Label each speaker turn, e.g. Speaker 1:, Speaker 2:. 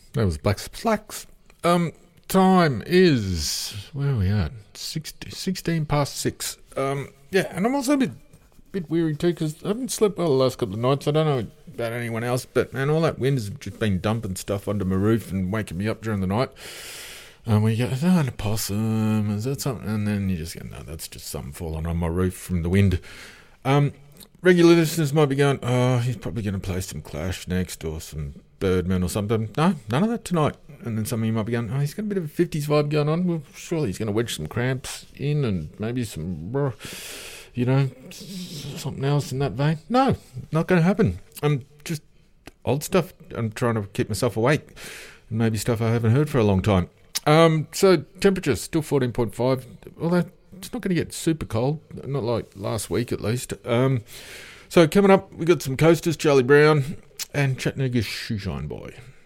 Speaker 1: That was Black Slacks. Time is, where are we at? 16 past 6. Yeah, and I'm also a bit weary too because I haven't slept well the last couple of nights. I don't know about anyone else, but man, all that wind has just been dumping stuff under my roof and waking me up during the night. We go, an opossum, is that something? And then you just go, no, that's just something falling on my roof from the wind. Regular listeners might be going, oh, he's probably going to play some Clash next or some Birdman or something. No, none of that tonight. And then some of you might be going, oh, he's got a bit of a 50s vibe going on. Well, surely he's going to wedge some Cramps in and maybe some, something else in that vein. No, not going to happen. I'm just old stuff. I'm trying to keep myself awake. Maybe stuff I haven't heard for a long time. So temperature still 14.5, although it's not going to get super cold, not like last week at least. So coming up, we got some coasters, Charlie Brown and Chattanooga's Shoeshine Boy.